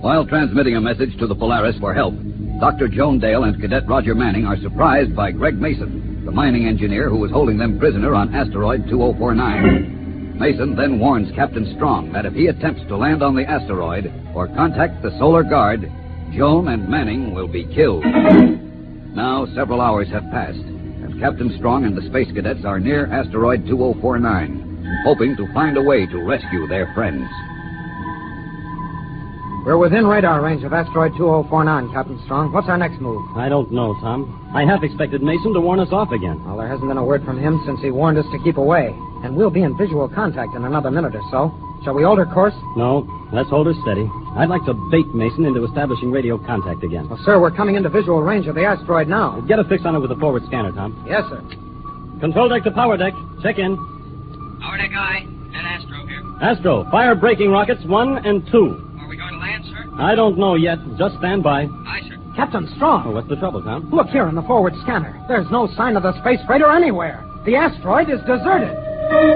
While transmitting a message to the Polaris for help, Dr. Joan Dale and Cadet Roger Manning are surprised by Greg Mason, the mining engineer who was holding them prisoner on asteroid 2049. Mason then warns Captain Strong that if he attempts to land on the asteroid or contact the Solar Guard, Joan and Manning will be killed. Now, several hours have passed, and Captain Strong and the space cadets are near asteroid 2049, hoping to find a way to rescue their friends. We're within radar range of asteroid 2049, Captain Strong. What's our next move? I don't know, Tom. I half expected Mason to warn us off again. Well, there hasn't been a word from him since he warned us to keep away. And we'll be in visual contact in another minute or so. Shall we alter course? No, let's hold her steady. I'd like to bait Mason into establishing radio contact again. Well, sir, we're coming into visual range of the asteroid now. Get a fix on it with the forward scanner, Tom. Yes, sir. Control deck to power deck. Check in. Power deck aye. And Astro here. Astro, fire braking rockets 1 and 2. Are we going to land, sir? I don't know yet. Just stand by. Aye, sir. Captain Strong. Oh, what's the trouble, Tom? Look here in the forward scanner. There's no sign of the space freighter anywhere. The asteroid is deserted.